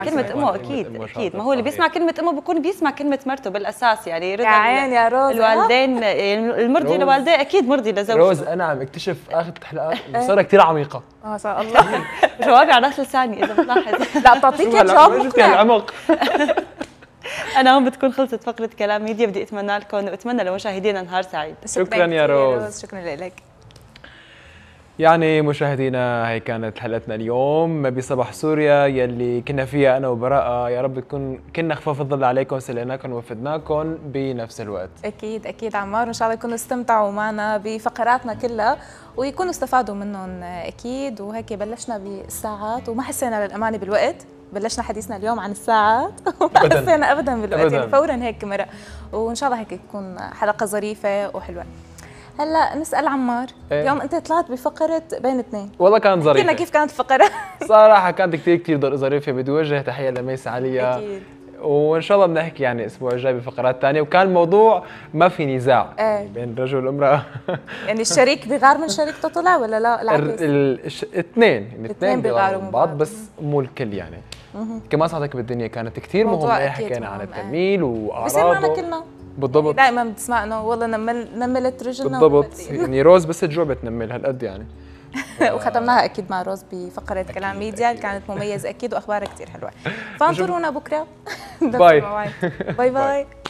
كلمة أمه أكيد أكيد، ما هو اللي بيسمع كلمة أمه بيكون بيسمع كلمة مرته بالأساس، يعني رضا يا عين يا روز الوالدين، يعني المرضي لوالديه أكيد مرضي لزوجته. روز أنا عم اكتشف آخر حلقات صارت كثير عميقة ما شاء الله. جوابي على راس لساني إذا بتلاحظ. لا بتعطيك جواب مقنع. العمق. أنا هون بتكون خلصت فقرة كلام ميديا، بدي أتمنى لكم وأتمنى لمشاهدينا نهار سعيد. شكرا يا روز. شكرا لك. يعني مشاهدينا هي كانت حلقتنا اليوم بصباح سوريا يلي كنا فيها أنا وبراءة. يا رب كنا خفاف الظل عليكم، سليناكم وفدناكم بنفس الوقت. أكيد أكيد عمار، وإن شاء الله يكونوا استمتعوا معنا بفقراتنا كلها ويكونوا استفادوا منهم أكيد. وهيك بلشنا بالساعات وما حسينا للأمانة بالوقت، بلشنا حديثنا اليوم عن الساعات وما حسينا أبدا بالوقت، يعني فورا هيك مرق. وإن شاء الله هيك تكون حلقة ظريفة وحلوة. هلا نسأل عمار، اليوم انت طلعت بفقرة بين اثنين، والله كانت ظريفة. كنا كيف كانت الفقرة؟ صراحة كانت كثير ظريفة. بدي وجه تحية لميس عليا أكيد. وان شاء الله بنحكي يعني الاسبوع الجاي بفقرات ثانية. وكان الموضوع ما في نزاع بين رجل وامرأة. يعني الشريك بيغار من شريكته طلع ولا لا؟ العكس. الاثنين بيغاروا من بعض، بس مو الكل يعني. كمان صحتك بالدنيا كانت كثير مهمة. حكينا عن التميل واعراضه. بصير معنا كلنا بالضبط، يعني دائما بتسمع انه والله نملت رجلنا بالضبط. يعني روز بس تجوع بتنمل هالقد يعني. وختمناها اكيد مع روز بفقره كلام ميديا، كانت مميزه اكيد واخبارها كثير حلوه. فانطرونا بكره. باي باي باي.